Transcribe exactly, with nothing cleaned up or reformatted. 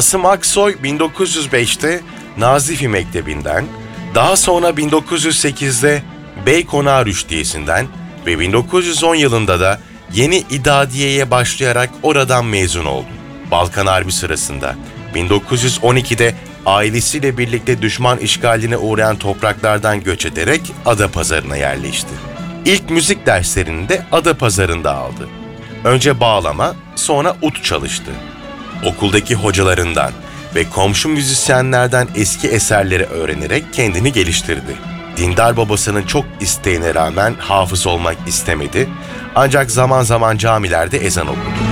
Asım Aksoy bin dokuz yüz beşte Nazifi Mektebi'nden, daha sonra bin dokuz yüz sekizde Beykonağı Rüştiyesi'nden ve bin dokuz yüz on yılında da Yeni İdadiye'ye başlayarak oradan mezun oldu. Balkan Harbi sırasında bin dokuz yüz on ikide ailesiyle birlikte düşman işgaline uğrayan topraklardan göç ederek Adapazarı'na yerleşti. İlk müzik derslerini de Adapazarı'nda aldı. Önce bağlama, sonra ut çalıştı. Okuldaki hocalarından ve komşu müzisyenlerden eski eserleri öğrenerek kendini geliştirdi. Dindar babasının çok isteğine rağmen hafız olmak istemedi, ancak zaman zaman camilerde ezan okudu.